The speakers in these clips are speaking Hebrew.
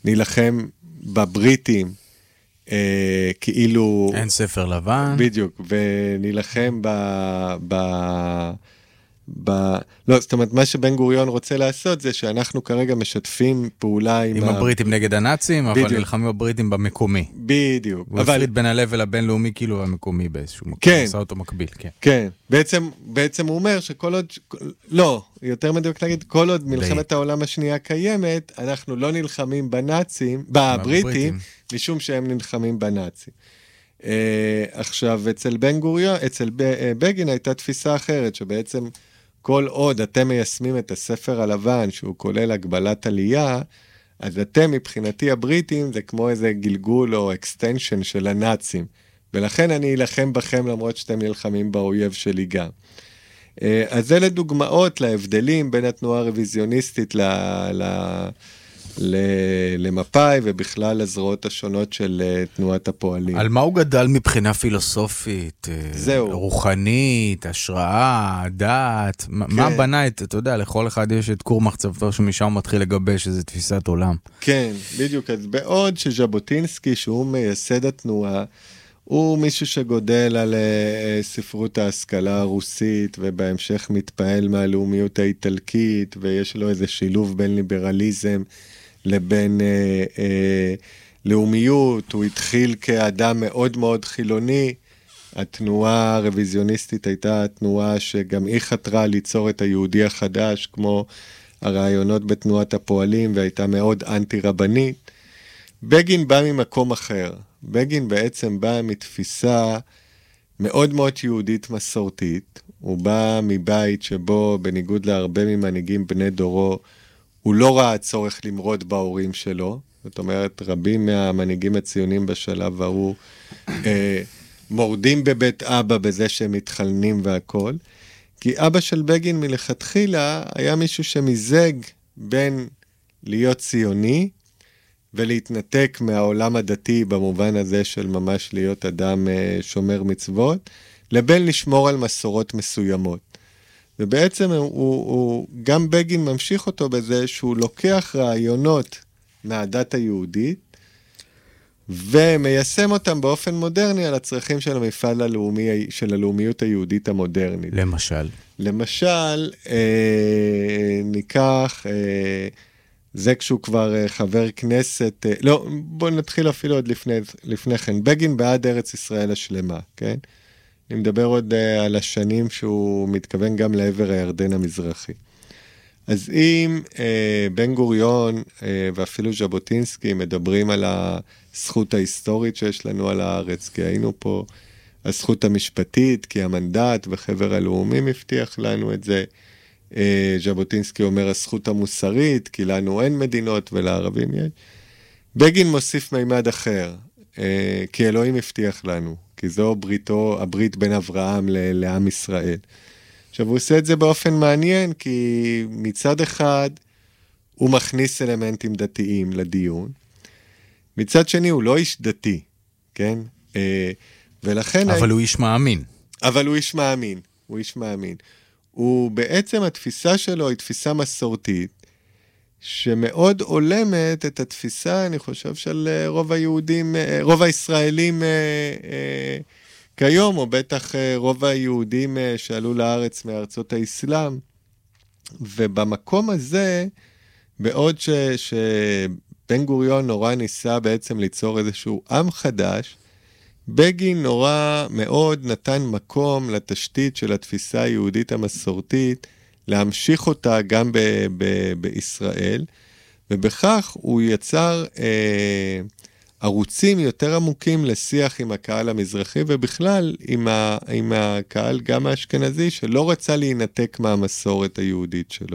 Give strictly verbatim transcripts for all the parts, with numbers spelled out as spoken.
נילחם בבריטים, אה, כאילו... אין ספר לבן. בדיוק, ונילחם ב... ב... ב... לא, זאת אומרת, מה שבן גוריון רוצה לעשות זה שאנחנו כרגע משתפים פעולה עם... עם הבריטים נגד הנאצים, אבל נלחמים בבריטים במקומי. בדיוק. הוא הפריד בין הלב ולבינלאומי כאילו המקומי באיזשהו מקום. כן. עשה אותו מקביל, כן. כן. בעצם, בעצם הוא אומר שכל עוד... לא, יותר מדויק להגיד, כל עוד מלחמת העולם השנייה קיימת, אנחנו לא נלחמים בנאצים, בבריטים, משום שהם נלחמים בנאצים. Uh, עכשיו, אצל בן גוריון, אצל בגין הייתה תפיסה אחרת, שבעצם כל עוד אתם מיישמים את הספר הלבן, שהוא כולל הגבלת עלייה, אז אתם מבחינתי הבריטים, זה כמו איזה גלגול או אקסטנשן של הנאצים. ולכן אני אלחם בכם למרות שאתם נלחמים באויב שלי גם. Uh, אז זה לדוגמאות להבדלים בין התנועה הרוויזיוניסטית ל... ל... למפאי ובכלל לזרועות השונות של תנועת הפועלים. על מה הוא גדל מבחינה פילוסופית, זהו. רוחנית, השראה, דת, כן. מה בנה את, אתה יודע, לכל אחד יש את כור מחצבתו שמשם הוא מתחיל לגבש איזו תפיסת עולם. כן, בדיוק. אז בעוד שז'בוטינסקי, שהוא מייסד התנועה, הוא מישהו שגודל על ספרות ההשכלה הרוסית, ובהמשך מתפעל מהלאומיות האיטלקית, ויש לו איזה שילוב בין ליברליזם לבין אה, אה, לאומיות. הוא התחיל כאדם מאוד מאוד חילוני. התנועה הרוויזיוניסטית הייתה תנועה שגם היא חתרה ליצור את היהודי החדש, כמו הרעיונות בתנועת הפועלים, והייתה מאוד אנטי-רבנית. בגין בא ממקום אחר. בגין בעצם בא מתפיסה מאוד מאוד יהודית מסורתית. הוא בא מבית שבו, בניגוד להרבה ממנהיגים בני דורו, הוא לא ראה צורך למרוד בהורים שלו. זאת אומרת, רבים מהמנהיגים הציונים בשלב ההוא אה, מורדים בבית אבא בזה שהם מתחלנים והכל. כי אבא של בגין מלכתחילה היה מישהו שמזג בין להיות ציוני, ולהתנתק מהעולם הדתי במובן הזה של ממש להיות אדם שומר מצוות, לבין לשמור על מסורות מסוימות. ובעצם הוא, הוא, גם בגין ממשיך אותו בזה שהוא לוקח רעיונות מהדת היהודית, ומיישם אותם באופן מודרני על הצרכים של המפעל הלאומי, של הלאומיות היהודית המודרנית. למשל? למשל, אה, ניקח... אה, זה כשהוא כבר חבר כנסת, לא, בואו נתחיל אפילו עוד לפני, לפני כן. בגין בעד ארץ ישראל השלמה, כן? אני מדבר עוד על השנים שהוא מתכוון גם לעבר הירדן המזרחי. אז אם אה, בן גוריון אה, ואפילו ז'בוטינסקי מדברים על הזכות ההיסטורית שיש לנו על הארץ, כי היינו פה, הזכות המשפטית, כי המנדט וחבר הלאומי מבטיח לנו את זה, ז'בוטינסקי אומר הזכות המוסרית, כי לנו אין מדינות ולערבים יש. בגין מוסיף מימד אחר, כי אלוהים הבטיח לנו, כי זו בריתו, הברית בין אברהם לעם ישראל. עכשיו הוא עושה את זה באופן מעניין, כי מצד אחד הוא מכניס אלמנטים דתיים לדיון, מצד שני הוא לא איש דתי, כן? ולכן... אבל הוא איש מאמין. אבל הוא איש מאמין, הוא איש מאמין. הוא בעצם התפיסה שלו היא תפיסה מסורתית, שמאוד עולמת את התפיסה, אני חושב, של רוב היהודים, רוב הישראלים כיום, או בטח רוב היהודים שעלו לארץ מארצות האסלאם. ובמקום הזה, בעוד ש, שבן גוריון נורא ניסה בעצם ליצור איזשהו עם חדש, בגין נורא מאוד נתן מקום לתשתית של התפיסה היהודית המסורתית, להמשיך אותה גם ב- ב- בישראל, ובכך הוא יצר אה, ערוצים יותר עמוקים לשיח עם הקהל המזרחי, ובכלל עם, ה- עם הקהל גם האשכנזי, שלא רצה להינתק מהמסורת היהודית שלו.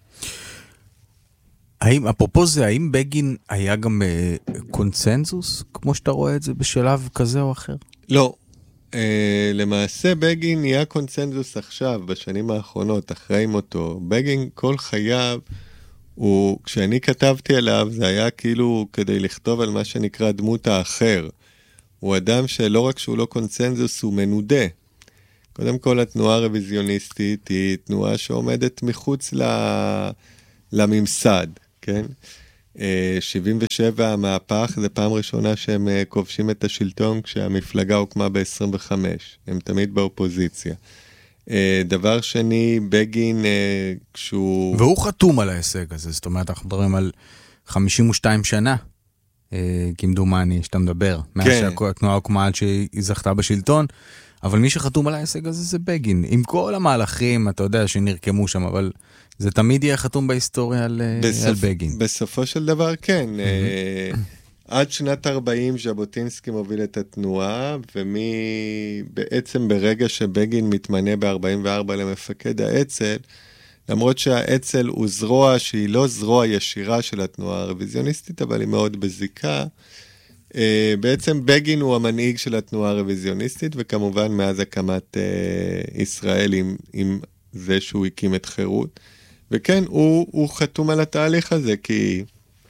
האם, אפרופו זה, האם בגין היה גם אה, קונצנזוס, כמו שאתה רואה את זה בשלב כזה או אחר? לא. אה, למעשה בגין נהיה קונצנזוס עכשיו, בשנים האחרונות, אחרי מותו. בגין כל חייו, הוא, כשאני כתבתי עליו, זה היה כאילו כדי לכתוב על מה שנקרא דמות האחר. הוא אדם שלא רק שהוא לא קונצנזוס, הוא מנודה. קודם כל, התנועה הרוויזיוניסטית היא תנועה שעומדת מחוץ ל... לממסד. כן? שבעים ושבע המהפך, זה פעם ראשונה שהם כובשים את השלטון כשהמפלגה הוקמה ב-עשרים וחמש, הם תמיד באופוזיציה. דבר שני, בגין, כשהוא... והוא חתום על ההישג הזה, זאת אומרת, אנחנו מדברים על חמישים ושתיים שנה, כמדומני, שאתה מדבר, מאז שהתנועה הוקמה עד שהיא זכתה בשלטון, אבל מי שחתום על ההישג הזה זה בגין, עם כל המהלכים, אתה יודע, שנרקמו שם, אבל זה תמיד יהיה חתום בהיסטוריה על, בסופ... על בגין. בסופו של דבר, כן. Mm-hmm. עד שנת ארבעים ז'בוטינסקי מוביל את התנועה, ומי בעצם ברגע שבגין מתמנה ב-ארבעים וארבע למפקד האצ"ל, למרות שהאצ"ל הוא זרוע שהיא לא זרוע ישירה של התנועה הרוויזיוניסטית, אבל היא מאוד בזיקה, בעצם בגין הוא המנהיג של התנועה הרוויזיוניסטית, וכמובן מאז הקמת ישראל עם, עם זה שהוא הקים את חירות. וכן, הוא, הוא חתום על התהליך הזה, כי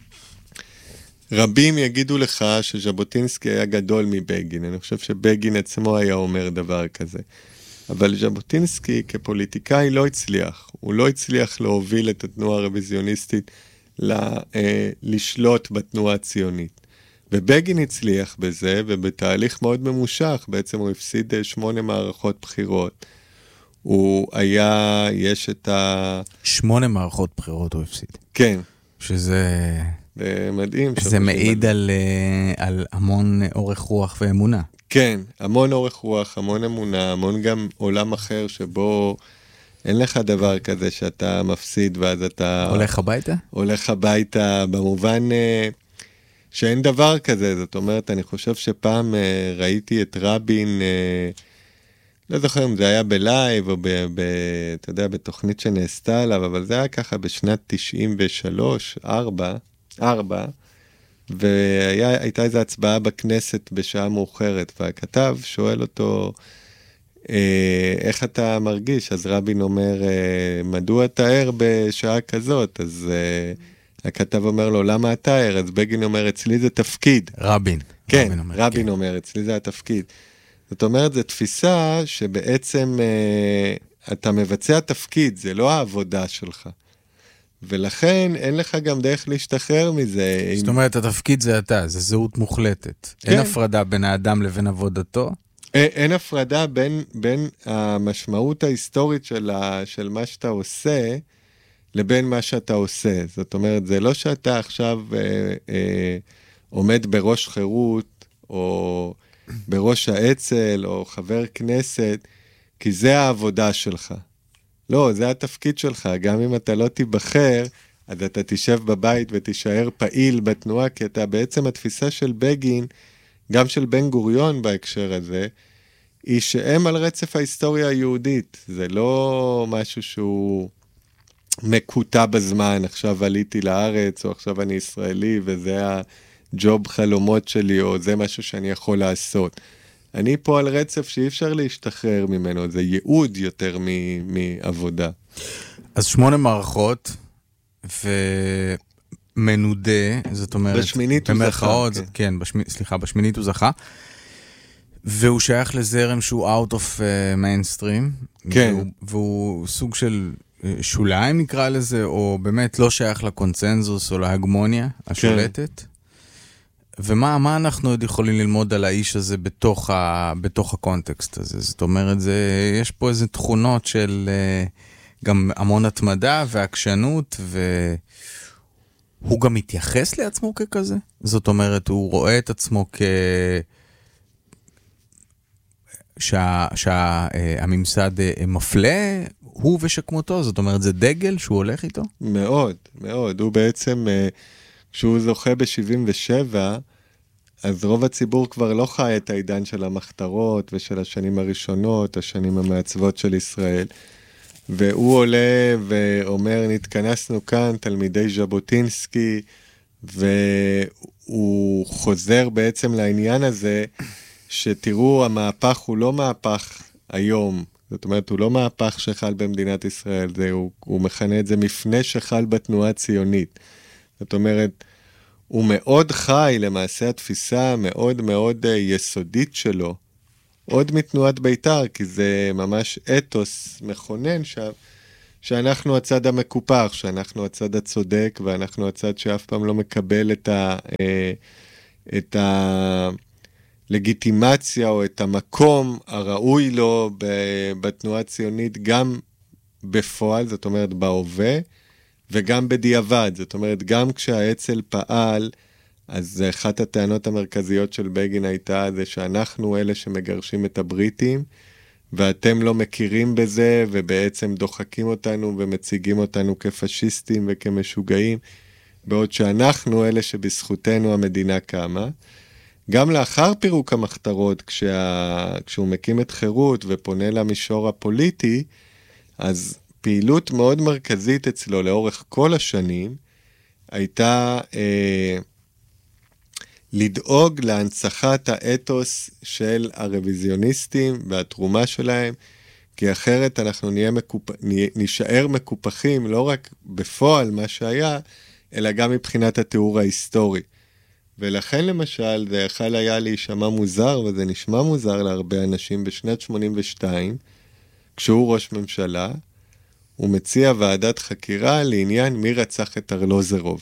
רבים יגידו לך שז'בוטינסקי היה גדול מבגין. אני חושב שבגין עצמו היה אומר דבר כזה. אבל ז'בוטינסקי כפוליטיקאי לא הצליח. הוא לא הצליח להוביל את התנועה הרוויזיוניסטית לשלוט בתנועה הציונית. ובגין הצליח בזה, ובתהליך מאוד ממושך, בעצם הוא הפסיד שמונה מערכות בחירות. הוא היה, יש את ה... שמונה מערכות בחירות הוא הפסיד. כן. שזה... זה מדהים. זה מעיד על, על המון אורך רוח ואמונה. כן, המון אורך רוח, המון אמונה, המון גם עולם אחר שבו אין לך דבר כזה שאתה מפסיד ואז אתה... הולך הביתה? הולך הביתה במובן שאין דבר כזה. זאת אומרת, אני חושב שפעם ראיתי את רבין... לא זוכר אם זה היה בלייב או ב, ב, אתה יודע, בתוכנית שנעשתה עליו, אבל זה היה ככה בשנת תשעים ושלוש, ארבע, ארבע, והייתה איזו הצבעה בכנסת בשעה מאוחרת, והכתב שואל אותו, אה, איך אתה מרגיש? אז רבין אומר, אה, מדוע אתה ער בשעה כזאת? אז אה, הכתב אומר לו, למה אתה ער? אז בגין אומר, אצלי זה תפקיד. רבין. כן, רבין אומר, רבין כן. אומר, אצלי זה התפקיד. זאת אומרת, זו תפיסה שבעצם אה, אתה מבצע תפקיד, זה לא העבודה שלך. ולכן אין לך גם דרך להשתחרר מזה. זאת אומרת, התפקיד זה אתה, זה זהות מוחלטת. כן. אין הפרדה בין האדם לבין עבודתו? אין, אין הפרדה בין, בין המשמעות ההיסטורית של, ה, של מה שאתה עושה, לבין מה שאתה עושה. זאת אומרת, זה לא שאתה עכשיו אה, אה, עומד בראש חירות, או... בראש האצ"ל או חבר כנסת, כי זה העבודה שלך. לא, זה התפקיד שלך. גם אם אתה לא תיבחר, אז אתה תשב בבית ותישאר פעיל בתנועה, כי אתה בעצם התפיסה של בגין, גם של בן גוריון בהקשר הזה, היא שהם על רצף ההיסטוריה היהודית. זה לא משהו שהוא מקוטע בזמן, עכשיו עליתי לארץ, או עכשיו אני ישראלי, וזה ה... ג'וב חלומות שלי, או זה משהו שאני יכול לעשות. אני פה על רצף שאי אפשר להשתחרר ממנו, זה ייעוד יותר מעבודה. אז שמונה מערכות, ומנודה, זאת אומרת, בשמינית הוא זכה. כן, כן בשמ... סליחה, בשמינית הוא זכה, והוא שייך לזרם שהוא out of uh, mainstream, כן. והוא, והוא סוג של שוליים נקרא לזה, או באמת לא שייך לקונצנזוס או להגמוניה השולטת. כן. ומה מה אנחנו עוד יכולים ללמוד על האיש הזה בתוך, ה, בתוך הקונטקסט הזה? זאת אומרת, זה, יש פה איזה תכונות של גם המון התמדה ועקשנות, והוא גם מתייחס לעצמו ככזה. זאת אומרת, הוא רואה את עצמו כ... שה, שהממסד מפלה, הוא ושכמותו. זאת אומרת, זה דגל שהוא הולך איתו? מאוד, מאוד. הוא בעצם... כשהוא זוכה ב-שבעים ושבע, אז רוב הציבור כבר לא חי את העידן של המחתרות ושל השנים הראשונות, השנים המעצבות של ישראל. והוא עולה ואומר, נתכנסנו כאן, תלמידי ז'בוטינסקי, והוא חוזר בעצם לעניין הזה, שתראו, המהפך הוא לא מהפך היום. זאת אומרת, הוא לא מהפך שחל במדינת ישראל, זה, הוא, הוא מכנה את זה מפנה שחל בתנועה הציונית. זאת אומרת, הוא מאוד חי, למעשה התפיסה מאוד מאוד יסודית שלו, עוד מתנועת בית"ר, כי זה ממש אתוס מכונן שם, שאנחנו הצד המקופח, שאנחנו הצד הצודק, ואנחנו הצד שאף פעם לא מקבל את ה... את הלגיטימציה או את המקום הראוי לו בתנועה הציונית, גם בפועל, זאת אומרת בהווה, וגם בדיעבד, זאת אומרת גם כשהאצ"ל פעל, אז אחת הטענות המרכזיות של בגין הייתה זה שאנחנו אלה שמגרשים את הבריטים, ואתם לא מכירים בזה, ובעצם דוחקים אותנו ומציגים אותנו כפשיסטים וכמשוגעים, בעוד שאנחנו אלה שבזכותנו המדינה קמה. גם לאחר פירוק המחתרות, כשה... כשהוא מקים את חירות ופונה למישור הפוליטי, אז פעילות מאוד מרכזית אצלו לאורך כל השנים, הייתה אה, לדאוג להנצחת האתוס של הרוויזיוניסטים והתרומה שלהם, כי אחרת אנחנו נהיה מקופ... נשאר מקופחים לא רק בפועל מה שהיה, אלא גם מבחינת התיאור ההיסטורי. ולכן למשל, זה יכול היה להישמע מוזר, וזה נשמע מוזר להרבה אנשים, בשנת שמונים ושתיים, כשהוא ראש ממשלה, הוא מציע ועדת חקירה לעניין מי רצח את ארלוזרוב.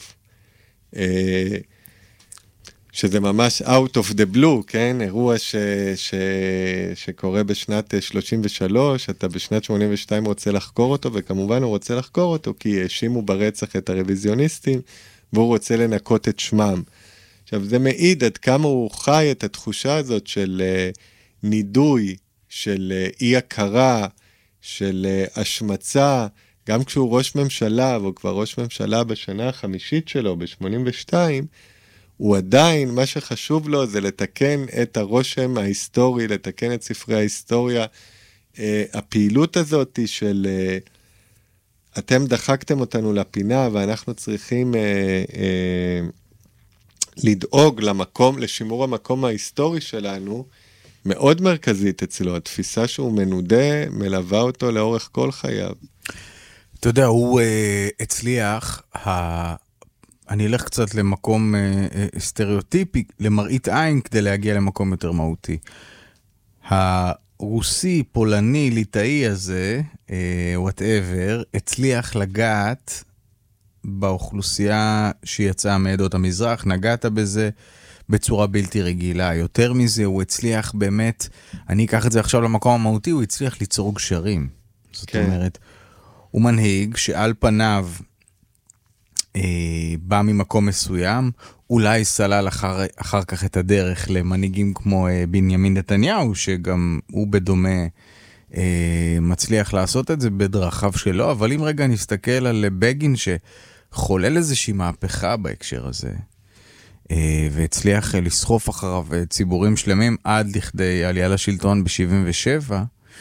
שזה ממש out of the blue, כן? אירוע ש... ש... שקורה בשנת שלושים ושלוש, אתה בשנת שמונים ושתיים רוצה לחקור אותו, וכמובן הוא רוצה לחקור אותו, כי האשימו ברצח את הרוויזיוניסטים, והוא רוצה לנקות את שמם. עכשיו, זה מעיד עד כמה הוא חי את התחושה הזאת של uh, נידוי, של uh, אי-הכרה, של uh, השמצה, גם כשהוא ראש ממשלה, והוא כבר ראש ממשלה בשנה החמישית שלו, ב-שמונים ושתיים, הוא עדיין, מה שחשוב לו זה לתקן את הרושם ההיסטורי, לתקן את ספרי ההיסטוריה. Uh, הפעילות הזאת של uh, אתם דחקתם אותנו לפינה, ואנחנו צריכים uh, uh, לדאוג למקום, לשימור המקום ההיסטורי שלנו, מאוד מרכזית אצלו. התפיסה שהוא מנודה, מלווה אותו לאורך כל חייו. אתה יודע, הוא uh, הצליח, ה... אני אלך קצת למקום uh, uh, סטריאוטיפי, למראית עין, כדי להגיע למקום יותר מהותי. הרוסי, פולני, ליטאי הזה, uh, whatever, הצליח לגעת באוכלוסייה שיצאה מעדות המזרח, נגעת בזה בצורה בלתי רגילה. יותר מזה, הוא הצליח באמת, אני אקח את זה עכשיו למקום המהותי, הוא הצליח ליצור גשרים. זאת כן. אומרת, הוא מנהיג שעל פניו אה, בא ממקום מסוים, אולי סלל אחר, אחר כך את הדרך למנהיגים כמו אה, בנימין נתניהו, שגם הוא בדומה אה, מצליח לעשות את זה בדרכיו שלו, אבל אם רגע נסתכל על בגין שחולל איזושהי מהפכה בהקשר הזה, אה, והצליח לסחוף אחריו ציבורים שלמים עד לכדי עלייה לשלטון ב-שבעים ושבע,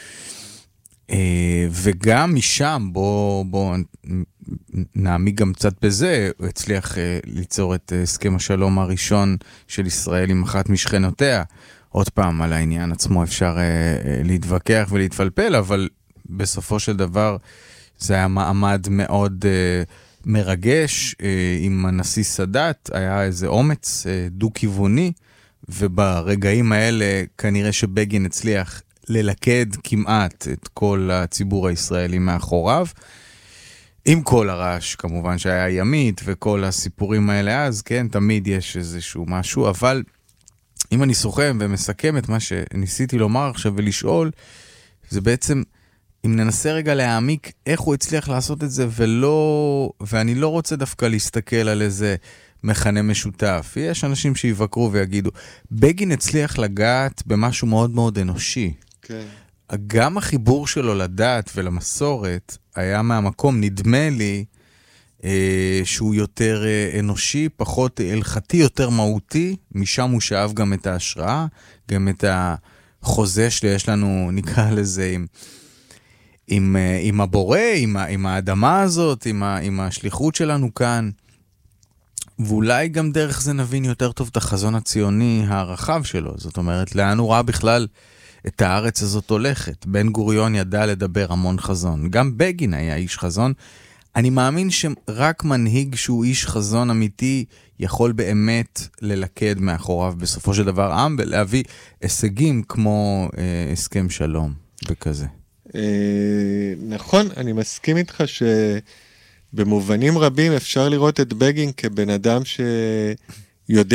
וגם משם, בוא, בוא נעמיק גם קצת בזה, הוא הצליח ליצור את הסכם השלום הראשון של ישראל עם אחת משכנותיה. עוד פעם, על העניין עצמו אפשר להתווכח ולהתפלפל, אבל בסופו של דבר זה היה מעמד מאוד מרגש, עם הנשיא סאדאת, היה איזה אומץ דו-כיווני, וברגעים האלה כנראה שבגין הצליח ללכד כמעט את כל הציבור הישראלי מאחוריו, עם כל הרעש כמובן שהיה ימית וכל הסיפורים האלה אז, כן, תמיד יש איזשהו משהו, אבל אם אני סוכם ומסכם את מה שניסיתי לומר עכשיו ולשאול, זה בעצם, אם ננסה רגע להעמיק איך הוא הצליח לעשות את זה, ולא, ואני לא רוצה דווקא להסתכל על איזה מכנה משותף. יש אנשים שיבקרו ויגידו, בגין הצליח לגעת במשהו מאוד מאוד אנושי. כן. גם החיבור שלו לדת ולמסורת היה מהמקום, נדמה לי, אה, שהוא יותר אה, אנושי, פחות הלכתי, יותר מהותי, משם הוא שאב גם את ההשראה, גם את החוזה שיש לנו, נקרא לזה, עם, עם, אה, עם הבורא, עם, עם האדמה הזאת, עם, ה, עם השליחות שלנו כאן, ואולי גם דרך זה נבין יותר טוב את החזון הציוני הרחב שלו, זאת אומרת, לאן הוא ראה בכלל את הארץ הזאת הולכת. בן גוריון ידע לדבר המון חזון. גם בגין היה איש חזון. אני מאמין שרק מנהיג שהוא איש חזון אמיתי יכול באמת ללכד מאחוריו בסופו של דבר עם ולהביא הישגים כמו אה, הסכם שלום וכזה. נכון, אני מסכים איתך שבמובנים רבים אפשר לראות את בגין כבן אדם שיודע